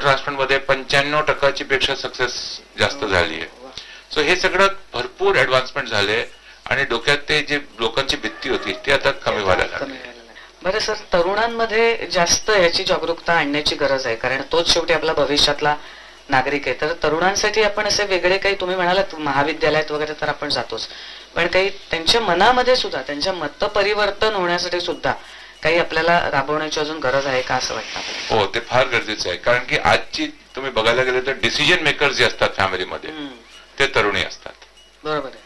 Transplant मध्ये 95% पेक्षा success जास्त झाली आहे. सो हे सगळं भरपूर ऍडव्हान्समेंट झाले आणि डोक्यात ते जे लोकांची भीती होती ती आता कमी व्हायला लागली. बरं सर, तरुणांमध्ये जास्त याची जागरूकता आणण्याची गरज आहे, कारण तोच शेवटी आपला भविष्यातला नागरिक आहे. तर तरुणांसाठी आपण असे वेगळे काही, तुम्ही म्हणालात महाविद्यालयात वगैरे तर आपण जातोच, पण काही त्यांच्या मनामध्ये सुद्धा त्यांच्या मत परिवर्तन होण्यासाठी सुद्धा काही आपल्याला राबवण्याची अजून गरज आहे का असं वाटतं? हो, ते फार गरजेचं आहे, कारण की आजची तुम्ही बघायला गेले तर डिसिजन मेकर जे असतात फॅमिलीमध्ये ते तरुणी असतात. बरोबर आहे.